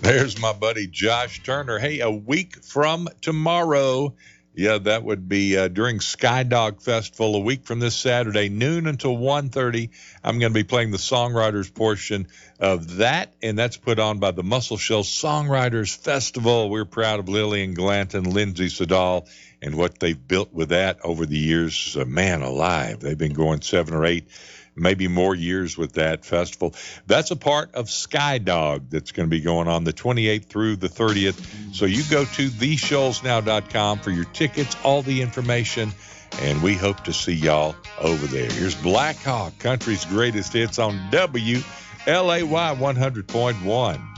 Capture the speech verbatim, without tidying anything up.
There's my buddy Josh Turner. Hey, a week from tomorrow, yeah, that would be uh, during Skydog Festival, a week from this Saturday, noon until one thirty. I'm going to be playing the songwriters portion of that, and that's put on by the Muscle Shoals Songwriters Festival. We're proud of Lillian Glanton, Lindsay Sedal, and what they've built with that over the years. Uh, man alive, they've been going seven or eight maybe more years with that festival. That's a part of Skydog that's going to be going on the twenty-eighth through the thirtieth. So you go to the shoals now dot com for your tickets, all the information, and we hope to see y'all over there. Here's Black Hawk, country's greatest hits on W L A Y one hundred point one.